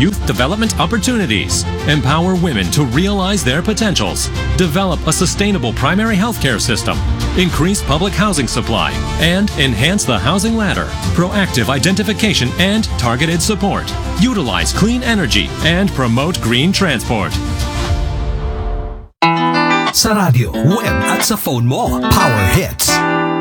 youth development opportunities, empower women to realize their potentials, develop a sustainable primary healthcare system, increase public housing supply, and enhance the housing ladder, proactive identification and targeted support, utilize clean energy, and promote green transport. Sa radyo, web at sa phone mo, Power Hits.